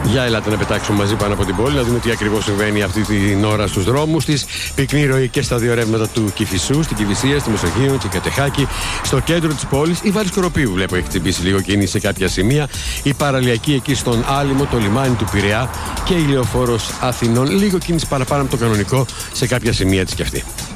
Για ελάτε να πετάξουμε μαζί πάνω από την πόλη, να δούμε τι ακριβώς συμβαίνει αυτή την ώρα στους δρόμους της. Πυκνή ροή και στα δύο ρεύματα του Κηφισού, στην Κηφισία, στη Μεσογείο, στην Κατεχάκη, στο κέντρο της πόλης. Η Βάλης Σκοροπίου βλέπω έχει τσιμπήσει λίγο κίνηση σε κάποια σημεία. Η παραλιακή εκεί στον Άλυμο, το λιμάνι του Πειραιά και η Λεωφόρος Αθηνών. Λίγο κίνηση παραπάνω από το κανονικό σε κάποια σημεία της κι αυτή.